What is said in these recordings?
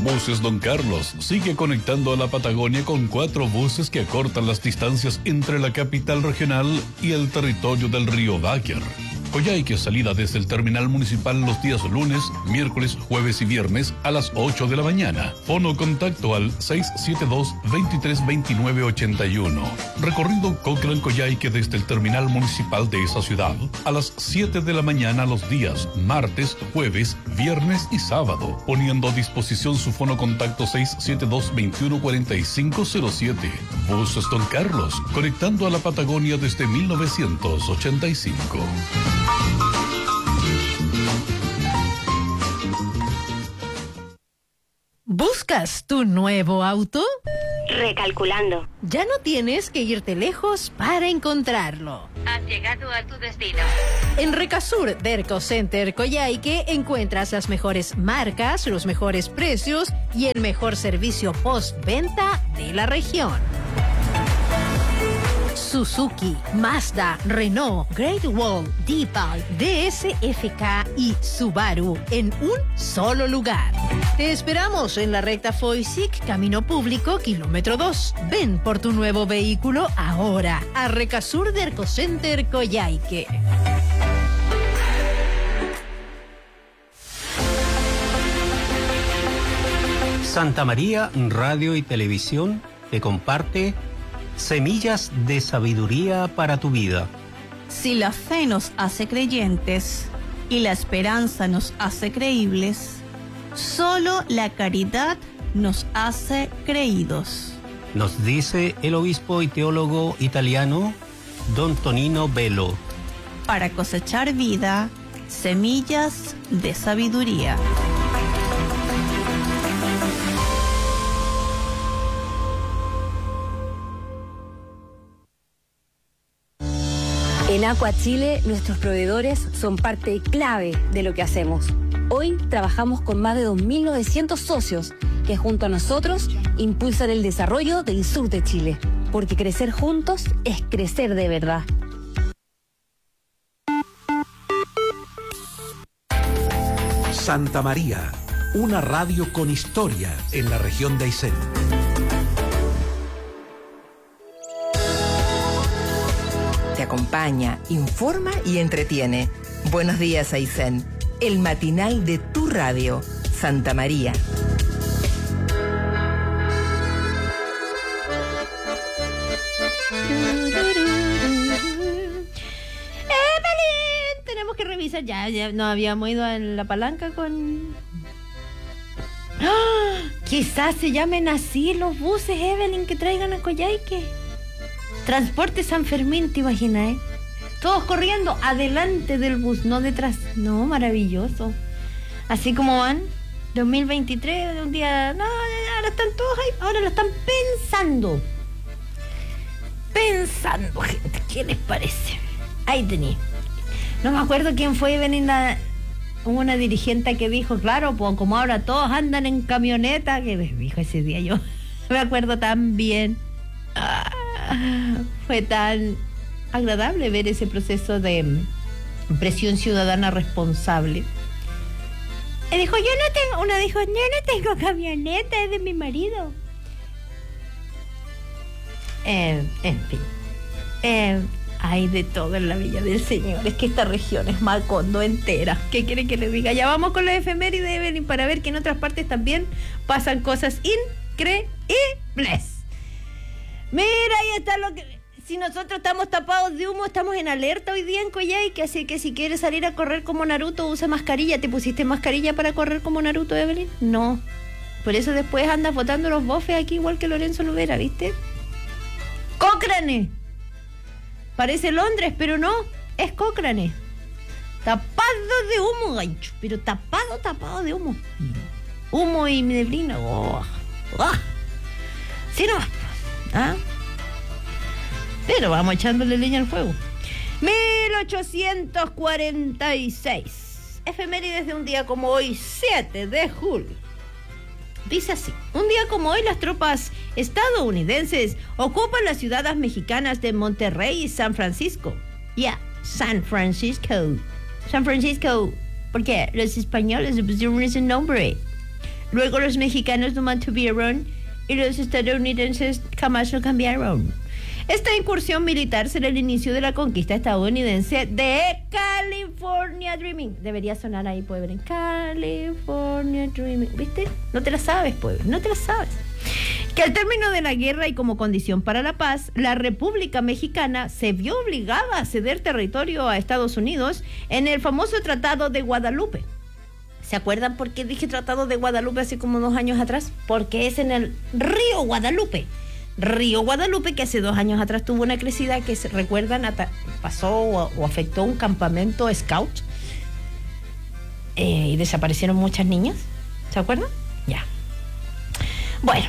Buses Don Carlos sigue conectando a la Patagonia con 4 buses que acortan las distancias entre la capital regional y el territorio del río Báquer. Coyhaique, salida desde el terminal municipal los días lunes, miércoles, jueves y viernes a las 8 de la mañana. Fono contacto al 672-232981. Recorrido Cochrane-Coyhaique desde el terminal municipal de esa ciudad a las 7 de la mañana los días martes, jueves, viernes y sábado. Poniendo a disposición su fono contacto 672-214507. Buses Don Carlos, conectando a la Patagonia desde 1985. ¿Buscas tu nuevo auto? Recalculando. Ya no tienes que irte lejos para encontrarlo. Has llegado a tu destino. En Recasur Derco Center Coyhaique encuentras las mejores marcas, los mejores precios y el mejor servicio postventa de la región. Suzuki, Mazda, Renault, Great Wall, Deepal, DSFK y Subaru en un solo lugar. Te esperamos en la recta Foysic, Camino Público, kilómetro 2. Ven por tu nuevo vehículo ahora a Recasur Derco Center Coyhaique. Santa María Radio y Televisión te comparte Semillas de Sabiduría para tu vida. Si la fe nos hace creyentes y la esperanza nos hace creíbles, solo la caridad nos hace creídos. Nos dice el obispo y teólogo italiano Don Tonino Bello. Para cosechar vida, semillas de sabiduría. En Aqua Chile, nuestros proveedores son parte clave de lo que hacemos. Hoy trabajamos con más de 2.900 socios que junto a nosotros impulsan el desarrollo del sur de Chile. Porque crecer juntos es crecer de verdad. Santa María, una radio con historia en la región de Aysén. Te acompaña, informa y entretiene. Buenos días, Aysén. El matinal de tu radio, Santa María. Tenemos que revisar. Ya no habíamos ido a la palanca con... ¡Ah! Quizás se llamen así los buses, Evelyn, que traigan a Coyhaique. Transporte San Fermín, ¿te imaginas? Todos corriendo adelante del bus, no detrás. No, maravilloso. Así como van, 2023, un día... No, ahora están todos ahí, ahora lo están pensando. Pensando, gente, ¿qué les parece? Ahí tenía. No me acuerdo quién fue, una dirigente que dijo, claro, pues como ahora todos andan en camioneta, que me dijo ese día yo, me acuerdo tan bien. Fue tan agradable ver ese proceso de presión ciudadana responsable. Y dijo, yo no tengo camioneta, es de mi marido. En fin. Hay de todo en la Villa del Señor. Es que esta región es Macondo entera. ¿Qué quiere que le diga? Ya vamos con la efeméride de Evelyn para ver que en otras partes también pasan cosas increíbles. Mira, ahí está lo que... Si nosotros estamos tapados de humo, estamos en alerta hoy día en Coyhaique, así que si quieres salir a correr como Naruto, usa mascarilla. ¿Te pusiste mascarilla para correr como Naruto, Evelyn? No. Por eso después andas botando los bofes aquí igual que Lorenzo Lubera, ¿viste? ¡Cochrane! Parece Londres, pero no, es Cochrane. Tapado de humo, gancho, pero tapado de humo. Humo y neblina. Sí, no. ¿Ah? Pero vamos echándole leña al fuego. 1846. Efemérides de un día como hoy, 7 de julio. Dice así: un día como hoy las tropas estadounidenses ocupan las ciudades mexicanas de Monterrey y San Francisco. San Francisco. ¿Por qué? Los españoles le pusieron ese nombre. Luego los mexicanos no mantuvieron y los estadounidenses jamás lo cambiaron. Esta incursión militar será el inicio de la conquista estadounidense de California Dreaming. Debería sonar ahí, pueblo. California Dreaming. ¿Viste? No te la sabes, pueblo. No te la sabes. Que al término de la guerra y como condición para la paz, la República Mexicana se vio obligada a ceder territorio a Estados Unidos en el famoso Tratado de Guadalupe. ¿Se acuerdan por qué dije Tratado de Guadalupe hace como 2 años atrás? Porque es en el río Guadalupe. Río Guadalupe, que hace 2 años atrás tuvo una crecida que, se recuerdan, pasó o afectó un campamento scout y desaparecieron muchas niñas. ¿Se acuerdan? Ya. Bueno.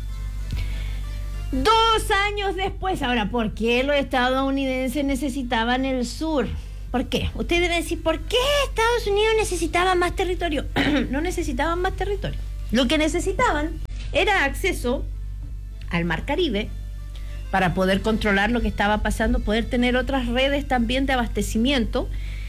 2 años después, ahora, ¿por qué los estadounidenses necesitaban el sur? ¿Por qué? Ustedes deben decir, ¿por qué Estados Unidos necesitaba más territorio? No necesitaban más territorio. Lo que necesitaban era acceso al Mar Caribe para poder controlar lo que estaba pasando, poder tener otras redes también de abastecimiento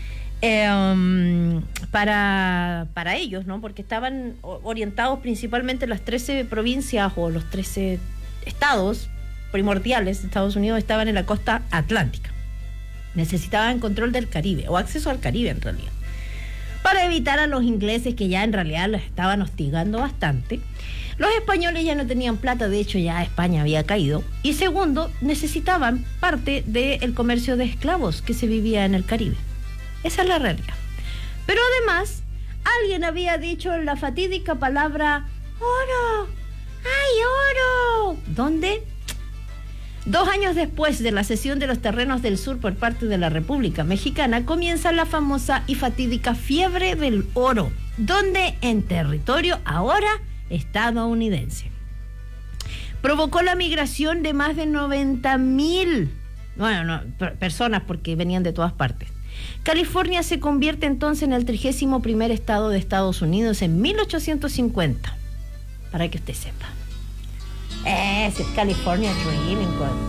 para ellos, ¿no? Porque estaban orientados principalmente las 13 provincias o los 13 estados primordiales de Estados Unidos estaban en la costa atlántica. Necesitaban control del Caribe o acceso al Caribe en realidad, para evitar a los ingleses, que ya en realidad los estaban hostigando bastante. Los españoles ya no tenían plata, de hecho ya España había caído. Y segundo, necesitaban parte del comercio de esclavos que se vivía en el Caribe. Esa es la realidad. Pero además, alguien había dicho la fatídica palabra oro. ¡Ay, oro! ¿Dónde? 2 años después de la cesión de los terrenos del sur por parte de la República Mexicana, comienza la famosa y fatídica fiebre del oro, donde en territorio ahora estadounidense. Provocó la migración de más de 90,000 personas, porque venían de todas partes. California se convierte entonces en el 31º estado de Estados Unidos en 1850, para que usted sepa. Es el California Dreaming.